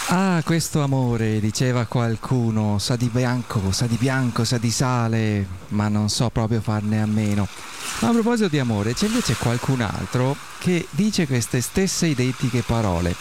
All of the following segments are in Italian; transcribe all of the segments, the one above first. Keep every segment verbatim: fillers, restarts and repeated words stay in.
Ah, questo amore, diceva qualcuno, sa di bianco, sa di bianco, sa di sale, ma non so proprio farne a meno. Ma a proposito di amore, c'è invece qualcun altro che dice queste stesse identiche parole.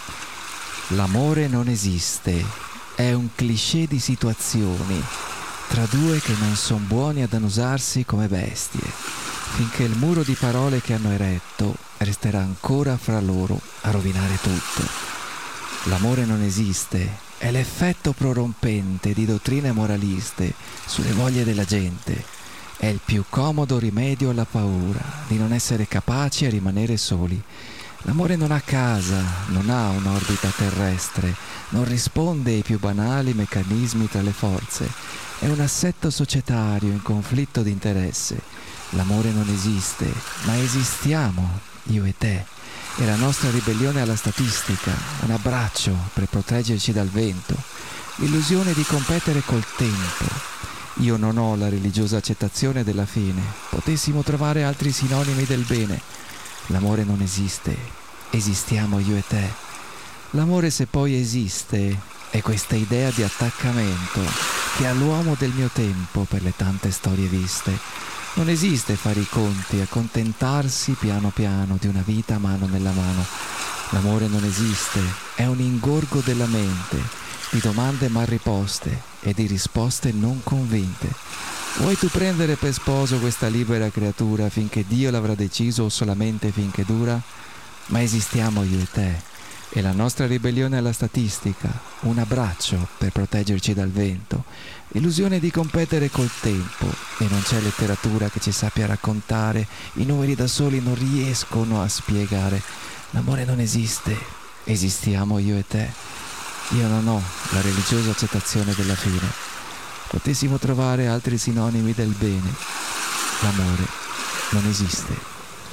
L'amore non esiste, è un cliché di situazioni tra due che non sono buoni ad annusarsi come bestie, finché il muro di parole che hanno eretto resterà ancora fra loro a rovinare tutto. L'amore non esiste, è l'effetto prorompente di dottrine moraliste sulle voglie della gente. È il più comodo rimedio alla paura di non essere capaci a rimanere soli. L'amore non ha casa, non ha un'orbita terrestre, non risponde ai più banali meccanismi tra le forze. È un assetto societario in conflitto di interesse. L'amore non esiste, ma esistiamo, io e te. E la nostra ribellione alla statistica, un abbraccio per proteggerci dal vento, l'illusione di competere col tempo. Io non ho la religiosa accettazione della fine, potessimo trovare altri sinonimi del bene. L'amore non esiste, esistiamo io e te. L'amore, se poi esiste, è questa idea di attaccamento che ha l'uomo del mio tempo per le tante storie viste. Non esiste fare i conti, accontentarsi piano piano di una vita mano nella mano. L'amore non esiste, è un ingorgo della mente, di domande mal riposte e di risposte non convinte. Vuoi tu prendere per sposo questa libera creatura finché Dio l'avrà deciso o solamente finché dura? Ma esistiamo io e te. E la nostra ribellione alla statistica, un abbraccio per proteggerci dal vento, l'illusione di competere col tempo, e non c'è letteratura che ci sappia raccontare, i numeri da soli non riescono a spiegare. L'amore non esiste, esistiamo io e te. Io non ho la religiosa accettazione della fine, potessimo trovare altri sinonimi del bene. L'amore non esiste.